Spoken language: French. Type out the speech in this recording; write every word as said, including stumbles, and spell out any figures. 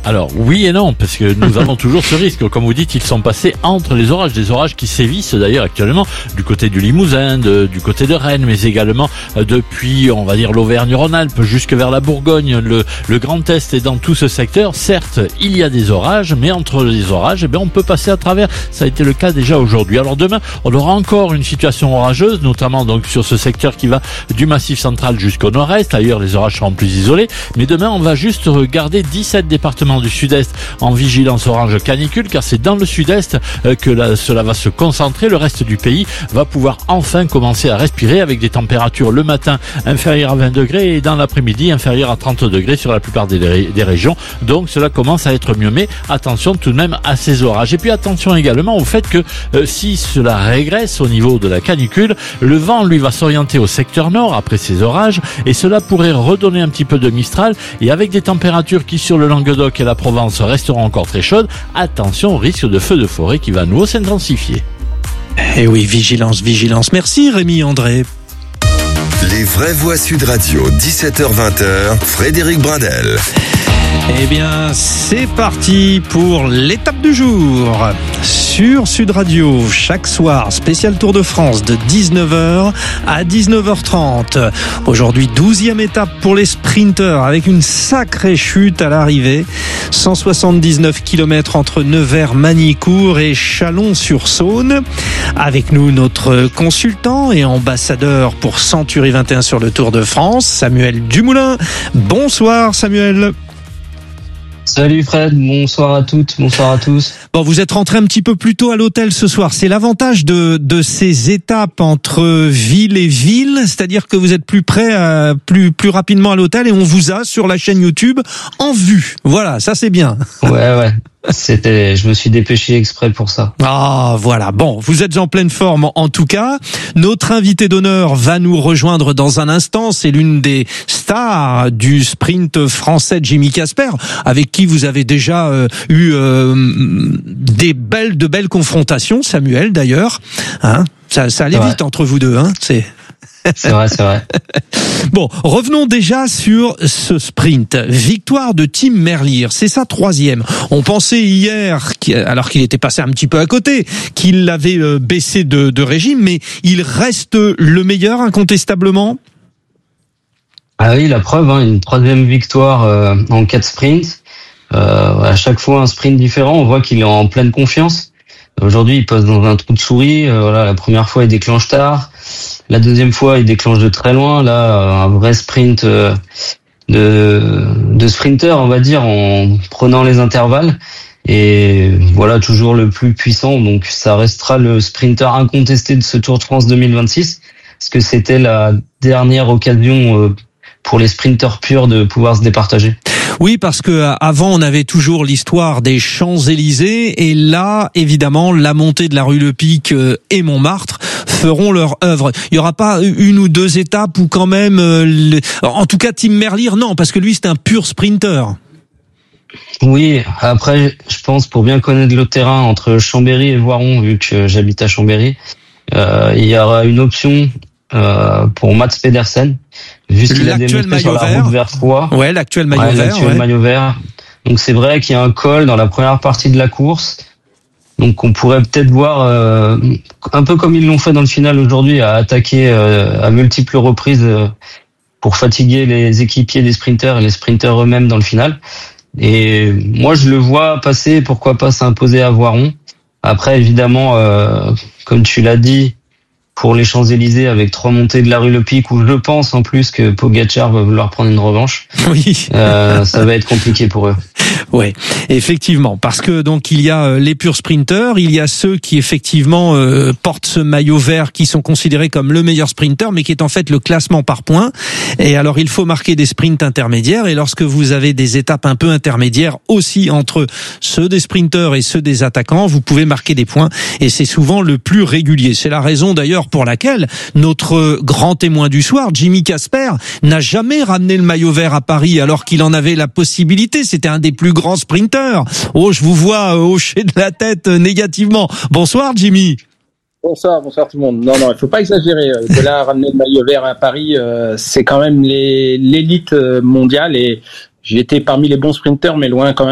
Alors oui et non, parce que nous avons toujours ce risque. Comme vous dites, ils sont passés entre les orages, des orages qui sévissent d'ailleurs actuellement du côté du Limousin, de, du côté de Rennes, mais également euh, depuis, on va dire, l'Auvergne-Rhône-Alpes jusque vers la Bourgogne, le, le Grand Est et dans tout ce secteur. Certes, il y a des orages, mais entre les orages, eh bien, on peut passer à travers. Ça a été le cas déjà aujourd'hui. Alors demain, on aura encore une situation orageuse, notamment donc sur ce secteur qui va du Massif central jusqu'au nord-est. Ailleurs, les orages seront plus isolés. Mais demain, on va juste regarder dix-sept départements du sud-est en vigilance orange canicule, car c'est dans le sud-est que la, cela va se concentrer. Le reste du pays va pouvoir enfin commencer à respirer avec des températures le matin inférieures à vingt degrés et dans l'après-midi inférieures à trente degrés sur la plupart des, des régions. Donc cela commence à être mieux, mais attention tout de même à ces orages. Et puis attention également au fait que euh, si cela régresse au niveau de la canicule, le vent lui va s'orienter au secteur nord après ces orages et cela pourrait redonner un petit peu de Mistral, et avec des températures qui sur le Languedoc et la Provence resteront encore très chaudes, attention au risque de feu de forêt qui va à nouveau s'intensifier. Eh oui, vigilance, vigilance. Merci Rémi André. Les vraies voix Sud Radio, dix-sept heures vingt, Frédéric Brindel. Eh bien, c'est parti pour l'étape du jour. Sur Sud Radio, chaque soir, spécial Tour de France de dix-neuf heures à dix-neuf heures trente. Aujourd'hui, douzième étape pour les sprinteurs avec une sacrée chute à l'arrivée. cent soixante-dix-neuf kilomètres entre Nevers, Magny-Cours et Chalon-sur-Saône. Avec nous, notre consultant et ambassadeur pour Century vingt et un sur le Tour de France, Samuel Dumoulin. Bonsoir Samuel. Salut Fred, bonsoir à toutes, bonsoir à tous. Bon, vous êtes rentré un petit peu plus tôt à l'hôtel ce soir. C'est l'avantage de de ces étapes entre ville et ville, c'est-à-dire que vous êtes plus près, à, plus plus rapidement à l'hôtel et on vous a sur la chaîne YouTube en vue. Voilà, ça c'est bien. Ouais, ouais. C'était, je me suis dépêché exprès pour ça. Ah, voilà. Bon, vous êtes en pleine forme en tout cas. Notre invité d'honneur va nous rejoindre dans un instant. C'est l'une des stars du sprint français, Jimmy Casper, avec qui vous avez déjà euh, eu euh, des belles, de belles confrontations, Samuel d'ailleurs. Hein, ça, ça allait vite entre vous deux, hein. C'est. C'est vrai, c'est vrai. Bon, revenons déjà sur ce sprint. Victoire de Tim Merlier, c'est sa troisième. On pensait hier, alors qu'il était passé un petit peu à côté, qu'il avait baissé de, de régime, mais il reste le meilleur incontestablement. Ah oui, la preuve, hein, une troisième victoire euh, en quatre sprints. Euh, à chaque fois un sprint différent, on voit qu'il est en pleine confiance. Aujourd'hui, il passe dans un trou de souris. Euh, voilà, la première fois, il déclenche tard. La deuxième fois, il déclenche de très loin. Là, un vrai sprint euh, de, de sprinter, on va dire, en prenant les intervalles. Et voilà, toujours le plus puissant. Donc, ça restera le sprinter incontesté de ce Tour de France deux mille vingt-six. Parce que c'était la dernière occasion euh, pour les sprinters purs de pouvoir se départager. Oui, parce que avant on avait toujours l'histoire des Champs-Élysées et là, évidemment, la montée de la rue Le Pic et Montmartre feront leur œuvre. Il y aura pas une ou deux étapes où quand même, euh, en tout cas, Tim Merlier, non, parce que lui c'est un pur sprinter. Oui, après, je pense pour bien connaître le terrain entre Chambéry et Voiron, vu que j'habite à Chambéry, euh, il y aura une option. Euh, pour Mats Pedersen, vu ce qu'il a démontré sur la route vers Foix. Ouais, l'actuel maillot ouais, vert. L'actuel ouais. maillot vert. Donc c'est vrai qu'il y a un col dans la première partie de la course. Donc on pourrait peut-être voir, euh, un peu comme ils l'ont fait dans le final aujourd'hui, à attaquer euh, à multiples reprises euh, pour fatiguer les équipiers des sprinters et les sprinters eux-mêmes dans le final. Et moi je le vois passer, pourquoi pas s'imposer à Voiron. Après évidemment, euh, comme tu l'as dit, pour les Champs-Élysées avec trois montées de la rue Le Pic, où je pense en plus que Pogacar va vouloir prendre une revanche. Oui. Euh, ça va être compliqué pour eux. Ouais, effectivement, parce que donc il y a les purs sprinters, il y a ceux qui effectivement euh, portent ce maillot vert, qui sont considérés comme le meilleur sprinter, mais qui est en fait le classement par points. Et alors il faut marquer des sprints intermédiaires, et lorsque vous avez des étapes un peu intermédiaires aussi entre ceux des sprinters et ceux des attaquants, vous pouvez marquer des points, et c'est souvent le plus régulier. C'est la raison d'ailleurs pour laquelle notre grand témoin du soir, Jimmy Casper, n'a jamais ramené le maillot vert à Paris alors qu'il en avait la possibilité. C'était un des plus grands sprinteurs. Oh, je vous vois hocher de la tête négativement. Bonsoir Jimmy. Bonsoir, bonsoir tout le monde. Non, non, il faut pas exagérer. De là à ramener le maillot vert à Paris, euh, c'est quand même les, l'élite mondiale, et j'étais parmi les bons sprinteurs, mais loin quand même